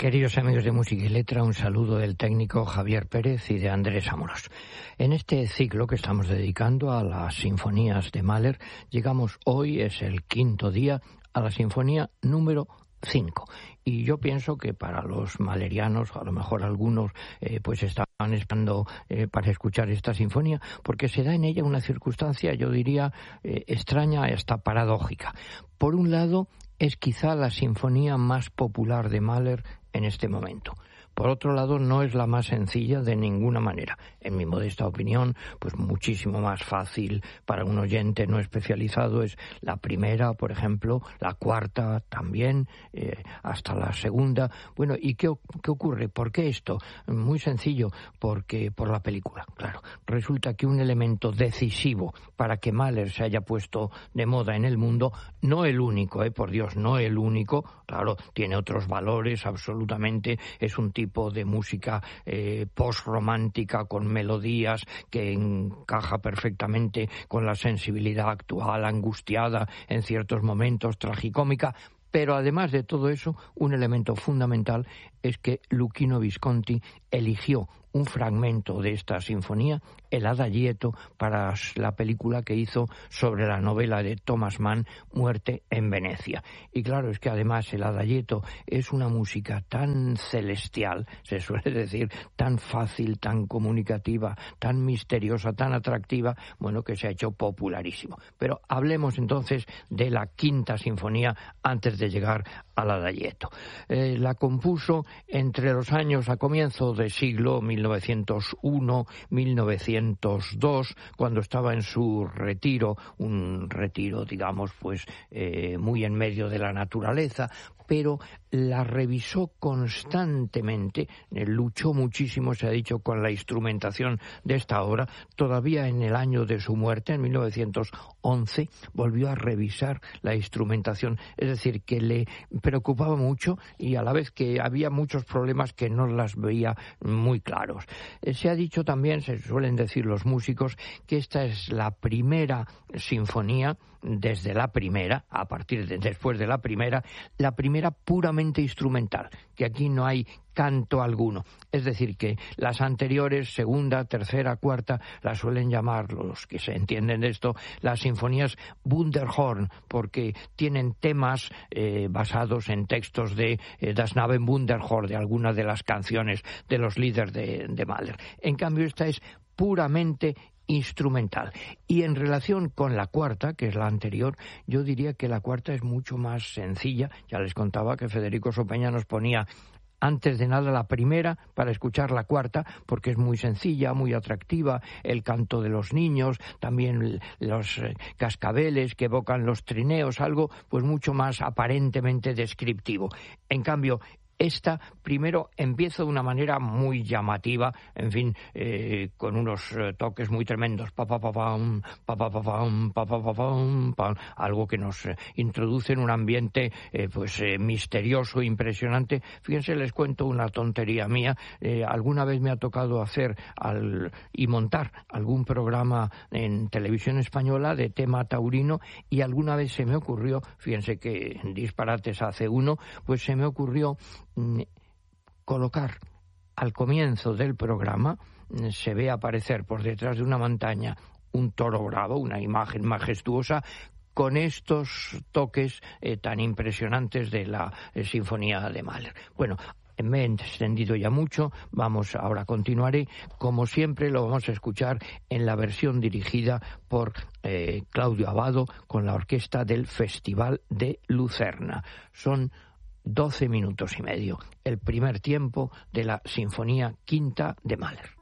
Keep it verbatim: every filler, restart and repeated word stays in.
Queridos amigos de Música y Letra, un saludo del técnico Javier Pérez y de Andrés Amorós. En este ciclo que estamos dedicando a las sinfonías de Mahler, llegamos hoy, es el quinto día, a la sinfonía número cinco. Y yo pienso que para los mahlerianos, a lo mejor algunos eh, pues estaban esperando eh, para escuchar esta sinfonía, porque se da en ella una circunstancia, yo diría, eh, extraña, hasta paradójica. Por un lado, es quizá la sinfonía más popular de Mahler en este momento. Por otro lado, no es la más sencilla de ninguna manera. En mi modesta opinión, pues muchísimo más fácil para un oyente no especializado es la primera, por ejemplo, la cuarta también, eh, hasta la segunda. Bueno, ¿y qué, qué ocurre? ¿Por qué esto? Muy sencillo, porque por la película, claro. Resulta que un elemento decisivo para que Mahler se haya puesto de moda en el mundo, no el único, eh, por Dios, no el único, claro, tiene otros valores absolutamente, es un tipo tipo de música eh, post-romántica con melodías que encaja perfectamente con la sensibilidad actual, angustiada en ciertos momentos, tragicómica. Pero además de todo eso, un elemento fundamental es que Luchino Visconti eligió un fragmento de esta sinfonía, el Adagietto, para la película que hizo sobre la novela de Thomas Mann, Muerte en Venecia. Y claro, es que además el Adagietto es una música tan celestial, se suele decir, tan fácil, tan comunicativa, tan misteriosa, tan atractiva, bueno, que se ha hecho popularísimo. Pero hablemos entonces de la quinta sinfonía antes de llegar al Adagietto. Eh, la compuso entre los años a comienzo del siglo mil novecientos uno a mil novecientos dos, cuando estaba en su retiro, un retiro, digamos, pues eh, muy en medio de la naturaleza, pero la revisó constantemente, luchó muchísimo, se ha dicho, con la instrumentación de esta obra. Todavía en el año de su muerte, en mil novecientos once, volvió a revisar la instrumentación, es decir, que le preocupaba mucho y a la vez que había muchos problemas que no las veía muy claros. Se ha dicho también, se suelen decir los músicos, que esta es la primera sinfonía, desde la primera, a partir de después de la primera, la primera puramente instrumental, que aquí no hay canto alguno. Es decir, que las anteriores, segunda, tercera, cuarta, las suelen llamar, los que se entienden de esto, las sinfonías Wunderhorn, porque tienen temas eh, basados en textos de eh, Das Knaben Wunderhorn, de algunas de las canciones de los líderes de, de Mahler. En cambio, esta es puramente instrumental. Y en relación con la cuarta, que es la anterior, yo diría que la cuarta es mucho más sencilla. Ya les contaba que Federico Sopeña nos ponía antes de nada la primera para escuchar la cuarta, porque es muy sencilla, muy atractiva, el canto de los niños, también los cascabeles que evocan los trineos, algo pues mucho más aparentemente descriptivo. En cambio, esta primero empieza de una manera muy llamativa, en fin, eh, con unos eh, toques muy tremendos, pa pa pa pam, pa pa pa pam, pa pa pa pam, pam, algo que nos eh, introduce en un ambiente eh, pues eh, misterioso, impresionante. Fíjense, les cuento una tontería mía. Eh, alguna vez me ha tocado hacer al, y montar algún programa en televisión española de tema taurino, y alguna vez se me ocurrió, fíjense que disparates hace uno, pues se me ocurrió colocar al comienzo del programa, se ve aparecer por detrás de una montaña un toro bravo, una imagen majestuosa, con estos toques eh, tan impresionantes de la eh, sinfonía de Mahler. Bueno, me he extendido ya mucho, vamos, ahora continuaré. Como siempre, lo vamos a escuchar en la versión dirigida por eh, Claudio Abbado con la orquesta del Festival de Lucerna. Son doce minutos y medio, el primer tiempo de la Sinfonía Quinta de Mahler.